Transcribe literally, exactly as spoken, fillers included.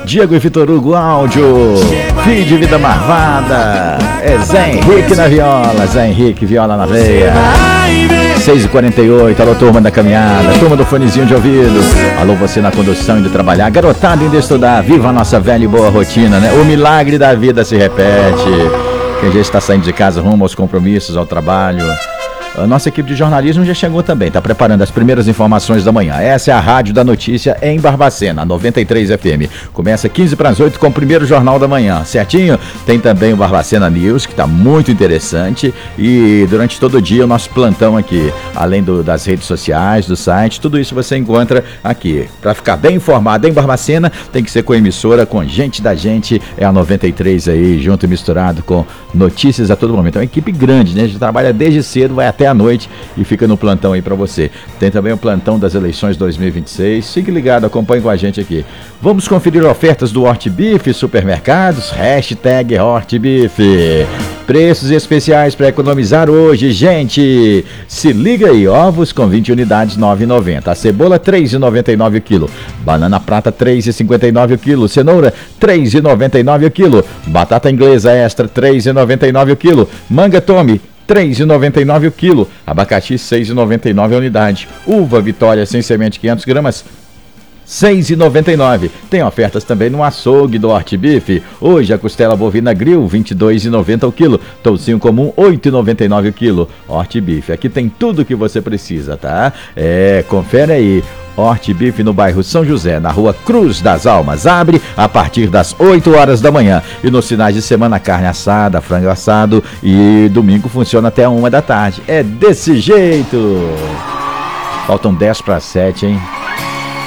Diego e Vitor Hugo, áudio. Feed Vida Marvada. É Zé Henrique na viola. Zé Henrique, viola na veia. seis e quarenta e oito, alô turma da caminhada, turma do fonezinho de ouvido. Alô você na condução indo trabalhar, garotada indo estudar. Viva a nossa velha e boa rotina, né? O milagre da vida se repete. Quem já está saindo de casa rumo aos compromissos, ao trabalho. A nossa equipe de jornalismo já chegou também, está preparando as primeiras informações da manhã. Essa é a Rádio da Notícia em Barbacena, noventa e três F M. Começa quinze para as oito com o primeiro Jornal da Manhã, certinho? Tem também o Barbacena News, que está muito interessante. E durante todo o dia o nosso plantão aqui, além do, das redes sociais, do site, tudo isso você encontra aqui. Para ficar bem informado em Barbacena, tem que ser com a emissora, com gente da gente, é a noventa e três aí, junto e misturado com notícias a todo momento. É uma equipe grande, né? A gente trabalha desde cedo, vai até à noite e fica no plantão aí pra você. Tem também o plantão das eleições dois mil e vinte e seis. Fique ligado, acompanhe com a gente aqui. Vamos conferir ofertas do Hortbeef Supermercados, hashtag Hortbeef. Preços especiais para economizar hoje, gente. Se liga aí, ovos com vinte unidades, nove reais e noventa centavos. A cebola, três reais e noventa e nove centavos o quilo. Banana prata, três reais e cinquenta e nove centavos o quilo. Cenoura, três reais e noventa e nove centavos o quilo. Batata inglesa extra, três reais e noventa e nove centavos o quilo. Manga Tome, três reais e noventa e nove centavos o quilo. Abacaxi, seis reais e noventa e nove centavos a unidade. Uva Vitória sem semente, quinhentas gramas, seis reais e noventa e nove centavos. Tem ofertas também no açougue do Hortbeef. Hoje a costela bovina grill, vinte e dois reais e noventa centavos o quilo. Toucinho comum, oito reais e noventa e nove centavos o quilo. Hortbeef, aqui tem tudo o que você precisa, tá? É, confere aí. Hortbeef no bairro São José, na rua Cruz das Almas. Abre a partir das oito horas da manhã. E nos finais de semana, carne assada, frango assado. E domingo funciona até uma da tarde. É desse jeito. Faltam dez para sete, hein?